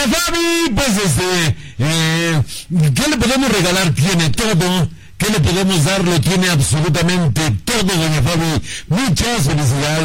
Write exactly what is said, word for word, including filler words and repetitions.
Fabi, pues este, eh, ¿qué le podemos regalar? Tiene todo. ¿Qué le podemos dar? Lo tiene absolutamente todo, doña Fabi. Muchas felicidades.